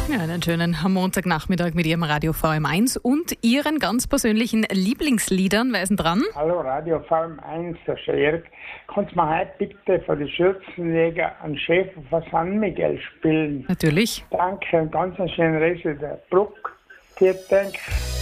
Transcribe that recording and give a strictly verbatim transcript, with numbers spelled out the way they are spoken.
Ja, einen schönen Montagnachmittag mit Ihrem Radio V M eins und Ihren ganz persönlichen Lieblingsliedern. Wer ist denn dran? Hallo Radio V M eins, der Jörg. Kannst du mir heute bitte von den Schürzenjäger einen Schäfer von San Miguel spielen? Natürlich. Danke, einen ganz schönen Rest der Bruck. Vielen Dank.